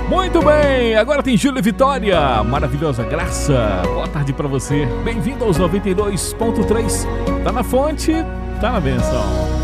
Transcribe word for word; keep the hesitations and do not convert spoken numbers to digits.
Muito bem, agora tem Júlia Vitória, maravilhosa graça. Boa tarde pra você. Bem-vindo aos noventa e dois ponto três. Tá na fonte, tá na benção.